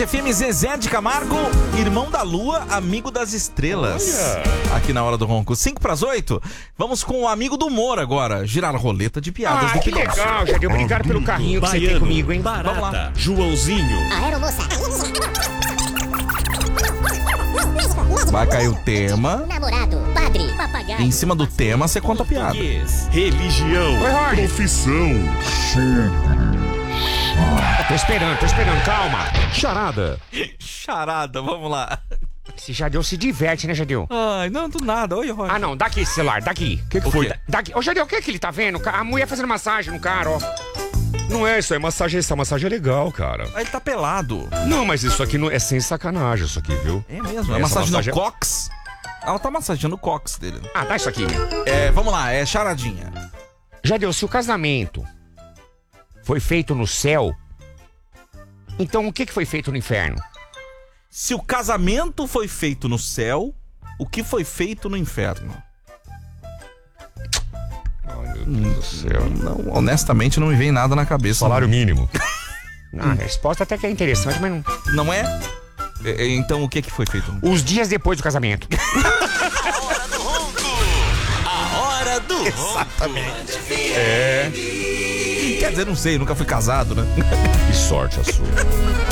Band FM, Zezé de Camargo, irmão da lua, amigo das estrelas. Olha. Aqui na Hora do Ronco, 7:55. Vamos com o amigo do humor agora. Girar a roleta de piadas do que Pinóquio. legal, já deu obrigado pelo carrinho que você tem comigo, hein? Barata, Vamos lá. Joãozinho. Aeromoça. Vai cair o tema. Namorado, padre, papagaio. Em cima do tema, você conta a piada. Religião. Oi, Jorge. Profissão. Tô esperando, calma. Charada. Charada, vamos lá. Esse Jadeu se diverte, né, Jadeu? Ai, não, do nada. Oi, Roger. Ah, não, daqui esse celular, daqui. O que foi? Daqui. Ô, Jadeu, o que é que ele tá vendo? A mulher fazendo massagem no cara, ó. Não é isso, é massagem. Essa massagem é legal, cara. Ele tá pelado. Não, mas isso aqui não é sem sacanagem, isso aqui, viu? É mesmo, é Essa massagem no massagem- cox. Ela tá massageando o cox dele. Ah, dá isso aqui. Vamos lá, é charadinha. Jadeu, se o casamento foi feito no céu, então o que foi feito no inferno? Se o casamento foi feito no céu, o que foi feito no inferno? Ai, meu Deus do céu. Não, honestamente não me vem nada na cabeça. Salário mínimo. A resposta até que é interessante, mas não. Não é? Então o que foi feito? Os dias depois do casamento. A hora do ronco. Exatamente. Quer dizer, não sei, nunca fui casado, né? Que sorte a sua.